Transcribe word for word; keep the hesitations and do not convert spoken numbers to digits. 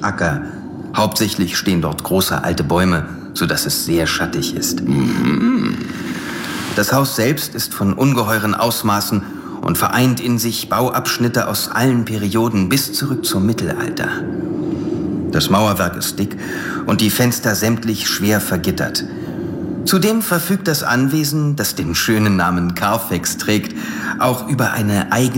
Acker. Hauptsächlich stehen dort große alte Bäume, sodass es sehr schattig ist. Mhm. Das Haus selbst ist von ungeheuren Ausmaßen und vereint in sich Bauabschnitte aus allen Perioden bis zurück zum Mittelalter. Das Mauerwerk ist dick und die Fenster sämtlich schwer vergittert. Zudem verfügt das Anwesen, das den schönen Namen Carfax trägt, auch über eine eigene